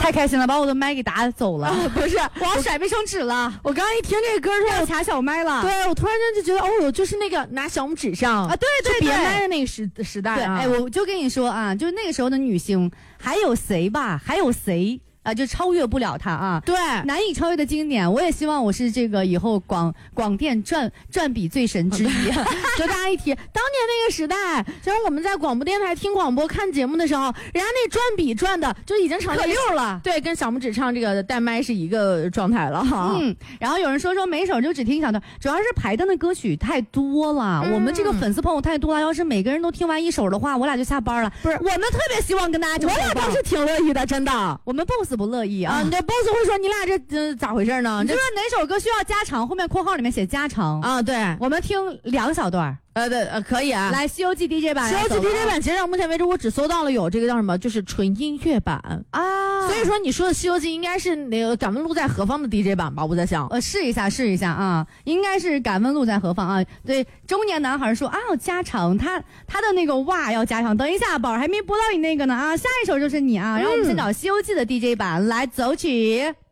太开心了，把我的麦给打走了。 不是， 我要甩卫生纸了。 我刚刚一听这个歌之后， 要卡小麦了。 对，我突然间就觉得，哦，就是那个拿小拇指上啊，对对对，别麦的那个时代啊。 哎，我就跟你说啊，就是那个时候的女星，还有谁吧？还有谁？就超越不了他啊， 对， 难以超越的经典。我也希望我是这个以后广电转笔最神之一。 就大家一提当年那个时代，就是我们在广播电台听广播看节目的时候，人家那转笔转的就已经成可溜了， 对，跟小拇指唱这个带麦是一个状态了哈。 然后有人说每首就只听一小段，主要是排单的歌曲太多了，我们这个粉丝朋友太多了，要是每个人都听完一首的话，我俩就下班了。 不是， 我们特别希望跟大家， 我俩倒是挺乐意的，真的。 我们 boss 不乐意啊， 你这 boss 会说你俩这咋回事呢？ 你说哪首歌需要加长，后面括号里面写加长啊？对， 我们听2小段。 对，可以啊。 来，《西游记》DJ 版， 《西游记》DJ 版，其实到目前为止我只搜到了有这个叫什么，就是纯音乐版啊。所以说你说的《西游记》应该是那个敢问路在何方的 DJ 版吧？我在想， 试一下啊，应该是敢问路在何方啊。对，中年男孩说啊，要加长，他的那个哇要加长。等一下，宝儿还没播到你那个呢啊，下一首就是你啊。然后我们先找《西游记》的 DJ 版来走起。